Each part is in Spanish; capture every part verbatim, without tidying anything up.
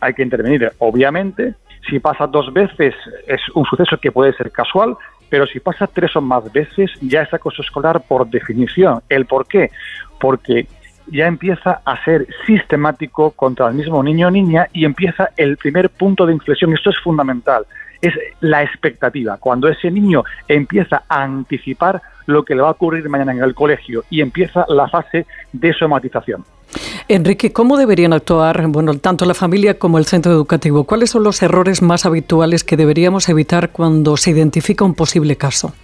hay que intervenir. Obviamente, si pasa dos veces es un suceso que puede ser casual, pero si pasa tres o más veces ya es acoso escolar por definición. ¿El por qué? Porque ya empieza a ser sistemático contra el mismo niño o niña y empieza el primer punto de inflexión. Esto es fundamental, es la expectativa. Cuando ese niño empieza a anticipar lo que le va a ocurrir mañana en el colegio y empieza la fase de somatización. Enrique, ¿cómo deberían actuar, bueno, tanto la familia como el centro educativo? ¿Cuáles son los errores más habituales que deberíamos evitar cuando se identifica un posible caso?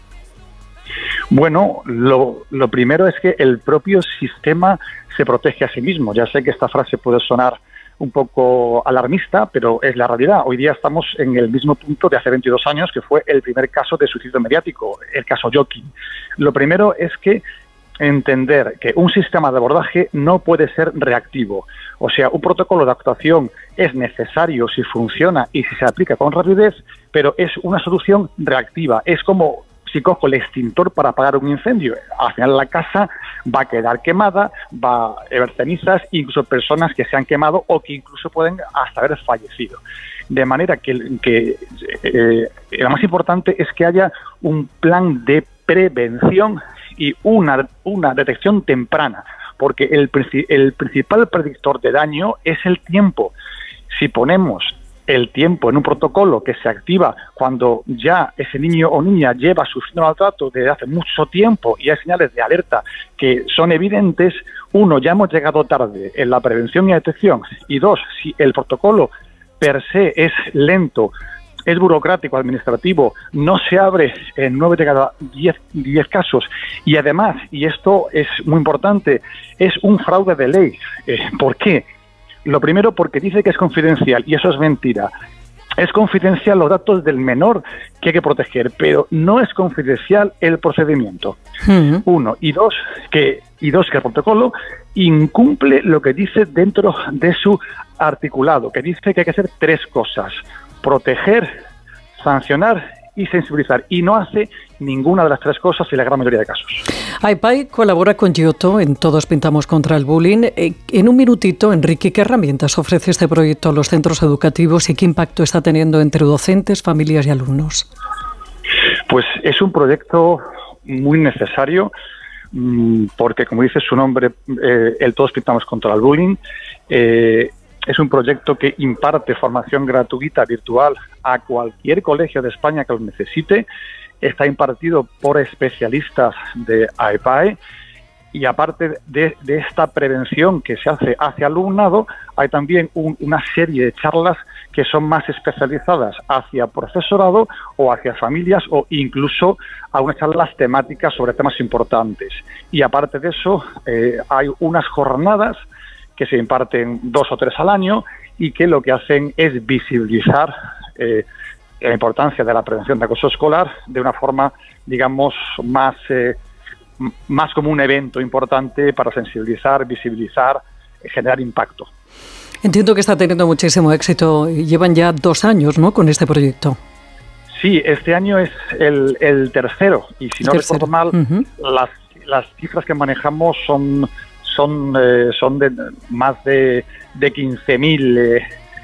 Bueno, lo, lo primero es que el propio sistema se protege a sí mismo. Ya sé que esta frase puede sonar un poco alarmista, pero es la realidad. Hoy día estamos en el mismo punto de hace veintidós años, que fue el primer caso de suicidio mediático, el caso Joaquín. Lo primero es que entender que un sistema de abordaje no puede ser reactivo. O sea, un protocolo de actuación es necesario si funciona y si se aplica con rapidez, pero es una solución reactiva. Es como si cojo el extintor para apagar un incendio. Al final la casa va a quedar quemada, va a haber cenizas, incluso personas que se han quemado o que incluso pueden hasta haber fallecido. De manera que, que eh, lo más importante es que haya un plan de prevención y una, una detección temprana, porque el, el principal predictor de daño es el tiempo. Si ponemos el tiempo en un protocolo que se activa cuando ya ese niño o niña lleva sufriendo maltrato desde hace mucho tiempo y hay señales de alerta que son evidentes, uno, ya hemos llegado tarde en la prevención y detección, y dos, si el protocolo per se es lento, es burocrático, administrativo, no se abre en nueve de cada diez casos y además, y esto es muy importante, es un fraude de ley. Eh, ¿Por qué? Lo primero porque dice que es confidencial y eso es mentira. Es confidencial los datos del menor que hay que proteger, pero no es confidencial el procedimiento. Uh-huh. Uno. Y dos, que y dos que el protocolo incumple lo que dice dentro de su articulado, que dice que hay que hacer tres cosas: proteger, sancionar y sensibilizar, y no hace ninguna de las tres cosas en la gran mayoría de casos. AIPAE colabora con Giotto en Todos Pintamos contra el Bullying. En un minutito, Enrique, ¿qué herramientas ofrece este proyecto a los centros educativos y qué impacto está teniendo entre docentes, familias y alumnos? Pues es un proyecto muy necesario porque, como dice su nombre, eh, el Todos Pintamos contra el Bullying, eh, es un proyecto que imparte formación gratuita virtual a cualquier colegio de España que lo necesite. Está impartido por especialistas de AIPAE y aparte de, de esta prevención que se hace hacia alumnado, hay también un, una serie de charlas que son más especializadas hacia profesorado o hacia familias o incluso a unas charlas temáticas sobre temas importantes. Y aparte de eso, eh, hay unas jornadas que se imparten dos o tres al año y que lo que hacen es visibilizar eh, la importancia de la prevención de acoso escolar de una forma, digamos, más, eh, más como un evento importante para sensibilizar, visibilizar, eh, generar impacto. Entiendo que está teniendo muchísimo éxito. Llevan ya dos años, ¿no?, con este proyecto. Sí, este año es el, el tercero y si no recuerdo mal, uh-huh. las, las cifras que manejamos son... son eh, son de más de, de quince mil eh,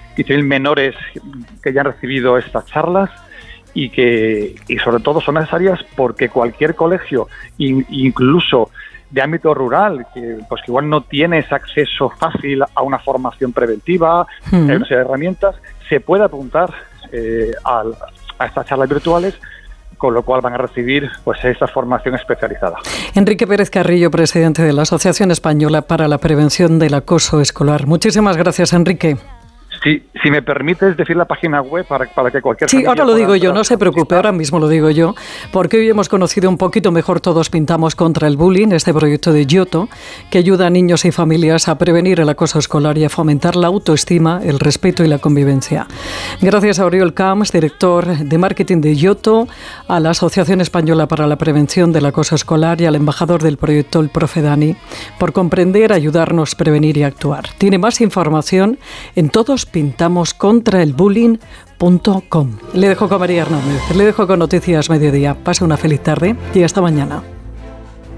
menores que ya han recibido estas charlas y que y sobre todo son necesarias porque cualquier colegio, in, incluso de ámbito rural, que pues que igual no tiene ese acceso fácil a una formación preventiva, uh-huh. a una serie de herramientas, se puede apuntar eh, a, a estas charlas virtuales, con lo cual van a recibir pues esta formación especializada. Enrique Pérez Carrillo, presidente de la Asociación Española para la Prevención del Acoso Escolar. Muchísimas gracias, Enrique. Sí, si me permites decir la página web para, para que cualquier... Sí, ahora lo digo yo, no se preocupe, ahora mismo lo digo yo, porque hoy hemos conocido un poquito mejor Todos Pintamos contra el Bullying, este proyecto de Giotto, que ayuda a niños y familias a prevenir el acoso escolar y a fomentar la autoestima, el respeto y la convivencia. Gracias a Oriol Camps, director de marketing de Giotto, a la Asociación Española para la Prevención del Acoso Escolar y al embajador del proyecto, el profe Dani, por comprender, ayudarnos, prevenir y actuar. Tiene más información en Todos Pintamos contra el bullying punto com. Le dejo con María Hernández, le dejo con Noticias Mediodía. Pase una feliz tarde y hasta mañana.